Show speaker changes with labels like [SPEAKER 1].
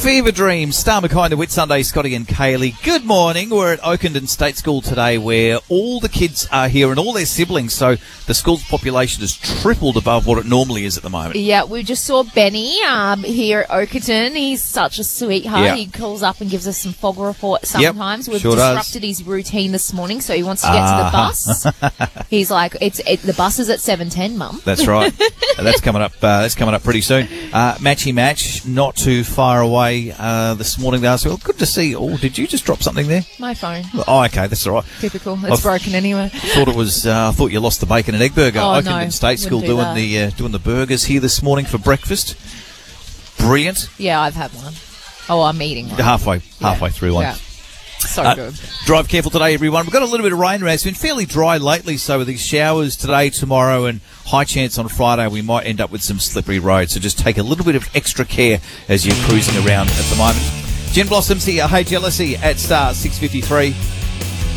[SPEAKER 1] Fever Dreams, Star McKay, the Whitsunday, Scotty and Kaylee. Good morning. We're at Oakenden State School today where all the kids are here and all their siblings, so the school's population has tripled above what it normally is at the moment.
[SPEAKER 2] Yeah, we just saw Benny here at Oakenden. He's such a sweetheart.
[SPEAKER 1] Yeah.
[SPEAKER 2] He calls up and gives us some fog report sometimes. We've
[SPEAKER 1] sure
[SPEAKER 2] disrupted his routine this morning, so he wants to get to the bus. He's like, the bus is at 7:10, Mum.
[SPEAKER 1] That's right. That's coming up. That's coming up pretty soon. Matchy match, not too far away this morning. They asked, well, good to see. Oh, did you just drop something there?
[SPEAKER 2] My phone.
[SPEAKER 1] Oh, okay, that's all right.
[SPEAKER 2] Typical. It's broken anyway.
[SPEAKER 1] Thought you lost the bacon and egg burger.
[SPEAKER 2] Oh,
[SPEAKER 1] Oakenden
[SPEAKER 2] no,
[SPEAKER 1] State School
[SPEAKER 2] wouldn't do
[SPEAKER 1] doing the burgers here this morning for breakfast. Brilliant.
[SPEAKER 2] Yeah, I've had one. Oh, I'm eating one.
[SPEAKER 1] Halfway through one.
[SPEAKER 2] Yeah. So good.
[SPEAKER 1] Drive careful today, everyone. We've got a little bit of rain around. It's been fairly dry lately, so with these showers today, tomorrow, and high chance on Friday, we might end up with some slippery roads. So just take a little bit of extra care as you're cruising around at the moment. Jen Blossoms here. Hey, Jealousy at Star 653.